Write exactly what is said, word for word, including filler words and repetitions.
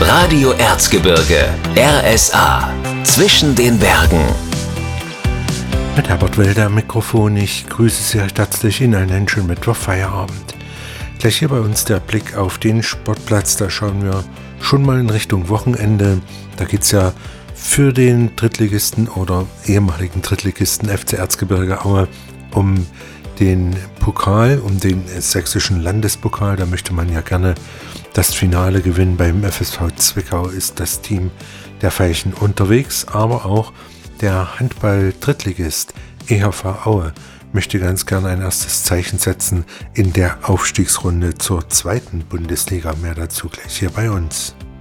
Radio Erzgebirge, R S A, zwischen den Bergen. Mit Herbert Welder am Mikrofon, ich grüße Sie recht herzlich in einen schönen Mittwoch-Feierabend. Gleich hier bei uns der Blick auf den Sportplatz, da schauen wir schon mal in Richtung Wochenende. Da geht es ja für den Drittligisten oder ehemaligen Drittligisten F C Erzgebirge Aue um den Pokal, um den sächsischen Landespokal. Da möchte man ja gerne das Finale gewinnen. Beim F S V Zwickau ist das Team der Veilchen unterwegs, aber auch der Handball-Drittligist E H V Aue möchte ganz gerne ein erstes Zeichen setzen in der Aufstiegsrunde zur zweiten Bundesliga. Mehr dazu gleich hier bei uns.